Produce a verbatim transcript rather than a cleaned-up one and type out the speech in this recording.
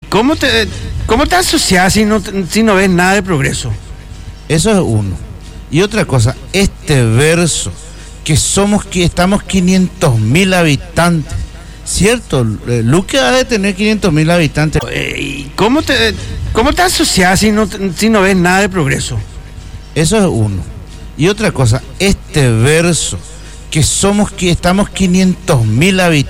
cómo te, cómo te asocias si no, si no ves nada de progreso? Eso es uno. Y otra cosa, este verso, que somos, que estamos quinientos mil habitantes, ¿cierto? Luque ha de tener quinientos mil habitantes. ¿Y cómo te, cómo te asocias si no, si no ves nada de progreso? Eso es uno. Y otra cosa, este verso, que somos, que estamos quinientos mil habitantes.